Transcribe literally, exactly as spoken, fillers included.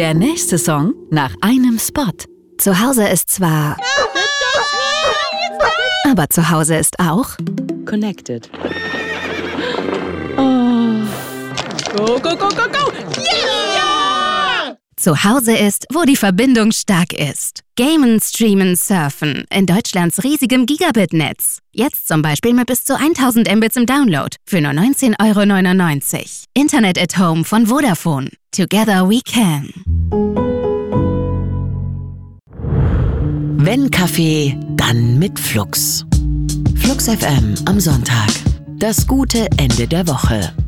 Der nächste Song nach einem Spot. Zu Hause ist zwar... Aber zu Hause ist auch... Connected. Oh. Go, go, go, go, go! Yeah! Zu Hause ist, wo die Verbindung stark ist. Gamen, streamen, surfen. In Deutschlands riesigem Gigabit-Netz. Jetzt zum Beispiel mit bis zu tausend Mbits im Download. Für nur neunzehn Euro neunundneunzig. Internet at Home von Vodafone. Together we can. Wenn Kaffee, dann mit Flux. Flux F M am Sonntag. Das gute Ende der Woche.